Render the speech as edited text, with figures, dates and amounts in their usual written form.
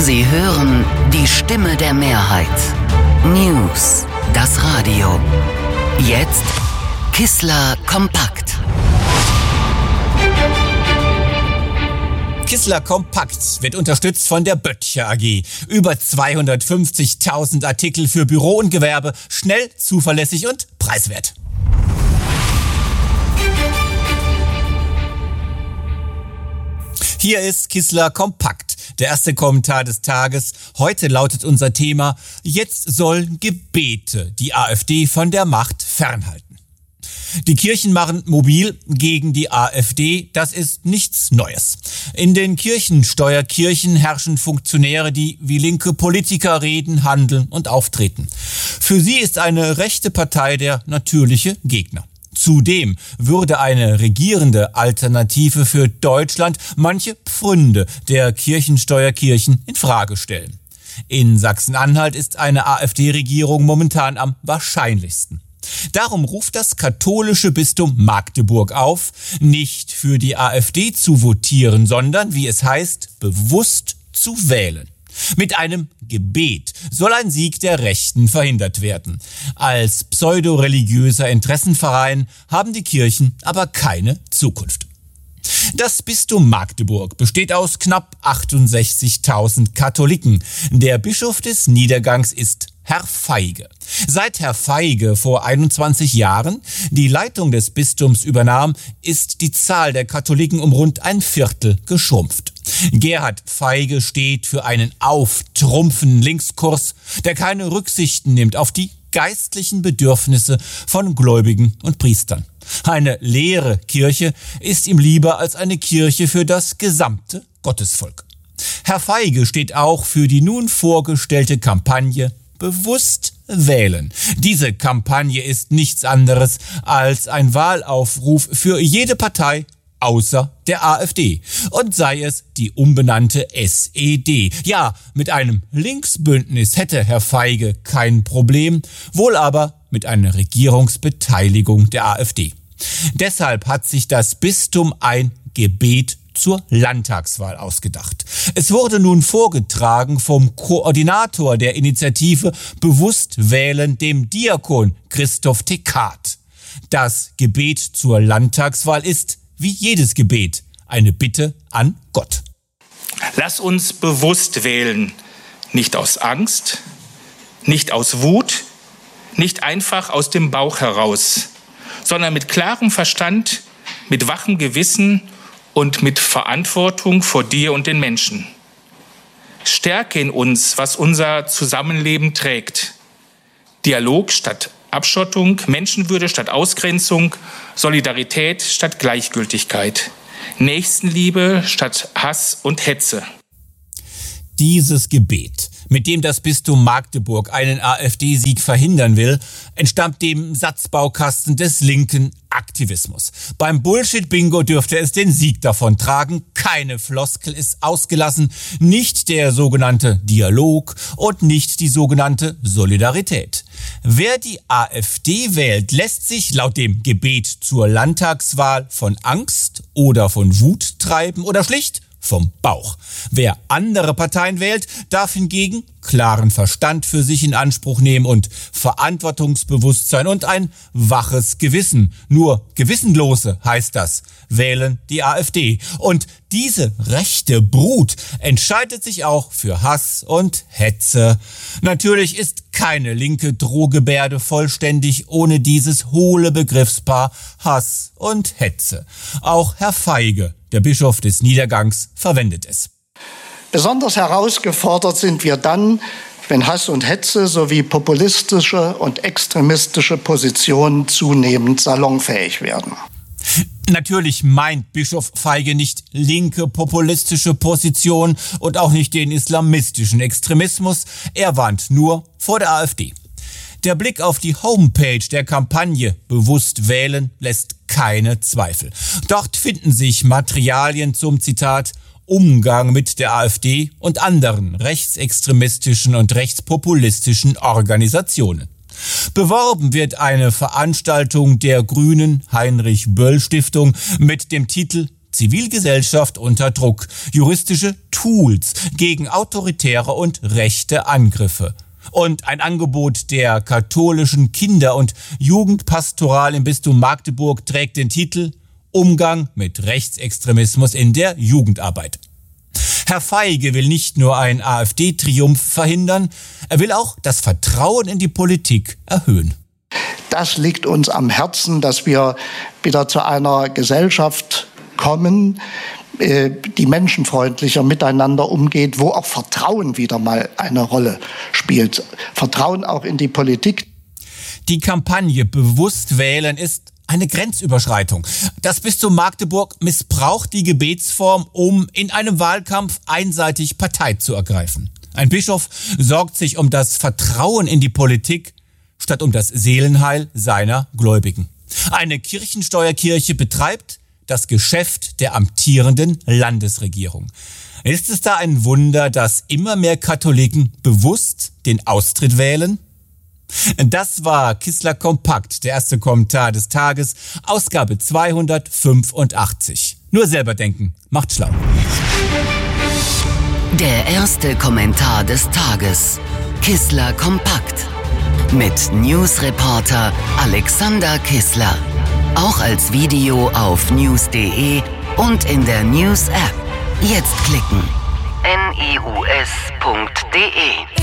Sie hören die Stimme der Mehrheit. News, das Radio. Jetzt Kissler Kompakt. Kissler Kompakt wird unterstützt von der Böttcher AG. Über 250.000 Artikel für Büro und Gewerbe. Schnell, zuverlässig und preiswert. Hier ist Kissler Kompakt, der erste Kommentar des Tages. Heute lautet unser Thema: Jetzt sollen Gebete die AfD von der Macht fernhalten. Die Kirchen machen mobil gegen die AfD, das ist nichts Neues. In den Kirchensteuerkirchen herrschen Funktionäre, die wie linke Politiker reden, handeln und auftreten. Für sie ist eine rechte Partei der natürliche Gegner. Zudem würde eine regierende Alternative für Deutschland manche Pfründe der Kirchensteuerkirchen in Frage stellen. In Sachsen-Anhalt ist eine AfD-Regierung momentan am wahrscheinlichsten. Darum ruft das katholische Bistum Magdeburg auf, nicht für die AfD zu votieren, sondern, wie es heißt, bewusst zu wählen. Mit einem Gebet soll ein Sieg der Rechten verhindert werden. Als pseudoreligiöser Interessenverein haben die Kirchen aber keine Zukunft. Das Bistum Magdeburg besteht aus knapp 68.000 Katholiken. Der Bischof des Niedergangs ist Herr Feige. Seit Herr Feige vor 21 Jahren die Leitung des Bistums übernahm, ist die Zahl der Katholiken um rund ein Viertel geschrumpft. Gerhard Feige steht für einen auftrumpfenden Linkskurs, der keine Rücksichten nimmt auf die geistlichen Bedürfnisse von Gläubigen und Priestern. Eine leere Kirche ist ihm lieber als eine Kirche für das gesamte Gottesvolk. Herr Feige steht auch für die nun vorgestellte Kampagne Bewusst wählen. Diese Kampagne ist nichts anderes als ein Wahlaufruf für jede Partei außer der AfD. Und sei es die umbenannte SED. Ja, mit einem Linksbündnis hätte Herr Feige kein Problem, wohl aber mit einer Regierungsbeteiligung der AfD. Deshalb hat sich das Bistum ein Gebet zur Landtagswahl ausgedacht. Es wurde nun vorgetragen vom Koordinator der Initiative Bewusst wählen, dem Diakon Christoph Tekart. Das Gebet zur Landtagswahl ist, wie jedes Gebet, eine Bitte an Gott. Lass uns bewusst wählen, nicht aus Angst, nicht aus Wut, nicht einfach aus dem Bauch heraus, sondern mit klarem Verstand, mit wachem Gewissen und mit Verantwortung vor dir und den Menschen. Stärke in uns, was unser Zusammenleben trägt. Dialog statt Abschottung, Menschenwürde statt Ausgrenzung, Solidarität statt Gleichgültigkeit, Nächstenliebe statt Hass und Hetze. Dieses Gebet, mit dem das Bistum Magdeburg einen AfD-Sieg verhindern will, entstammt dem Satzbaukasten des linken Aktivismus. Beim Bullshit-Bingo dürfte es den Sieg davon tragen. Keine Floskel ist ausgelassen, nicht der sogenannte Dialog und nicht die sogenannte Solidarität. Wer die AfD wählt, lässt sich laut dem Gebet zur Landtagswahl von Angst oder von Wut treiben oder schlicht vom Bauch. Wer andere Parteien wählt, darf hingegen klaren Verstand für sich in Anspruch nehmen und Verantwortungsbewusstsein und ein waches Gewissen. Nur Gewissenlose, heißt das, wählen die AfD. Und diese rechte Brut entscheidet sich auch für Hass und Hetze. Natürlich ist keine linke Drohgebärde vollständig ohne dieses hohle Begriffspaar Hass und Hetze. Auch Herr Feige, der Bischof des Niedergangs, verwendet es. Besonders herausgefordert sind wir dann, wenn Hass und Hetze sowie populistische und extremistische Positionen zunehmend salonfähig werden. Natürlich meint Bischof Feige nicht linke populistische Positionen und auch nicht den islamistischen Extremismus. Er warnt nur vor der AfD. Der Blick auf die Homepage der Kampagne Bewusst wählen lässt keine Zweifel. Dort finden sich Materialien zum, Zitat, Umgang mit der AfD und anderen rechtsextremistischen und rechtspopulistischen Organisationen. Beworben wird eine Veranstaltung der Grünen Heinrich-Böll-Stiftung mit dem Titel Zivilgesellschaft unter Druck, juristische Tools gegen autoritäre und rechte Angriffe. Und ein Angebot der katholischen Kinder- und Jugendpastoral im Bistum Magdeburg trägt den Titel Umgang mit Rechtsextremismus in der Jugendarbeit. Herr Feige will nicht nur einen AfD-Triumph verhindern, er will auch das Vertrauen in die Politik erhöhen. Das liegt uns am Herzen, dass wir wieder zu einer Gesellschaft kommen, die menschenfreundlicher miteinander umgeht, wo auch Vertrauen wieder mal eine Rolle spielt. Vertrauen auch in die Politik. Die Kampagne Bewusst wählen ist eine Grenzüberschreitung. Das Bistum Magdeburg missbraucht die Gebetsform, um in einem Wahlkampf einseitig Partei zu ergreifen. Ein Bischof sorgt sich um das Vertrauen in die Politik, statt um das Seelenheil seiner Gläubigen. Eine Kirchensteuerkirche betreibt das Geschäft der amtierenden Landesregierung. Ist es da ein Wunder, dass immer mehr Katholiken bewusst den Austritt wählen? Das war Kissler Kompakt, der erste Kommentar des Tages, Ausgabe 285. Nur selber denken, macht schlau. Der erste Kommentar des Tages. Kissler Kompakt. Mit Newsreporter Alexander Kissler. Auch als Video auf news.de und in der News-App. Jetzt klicken. news.de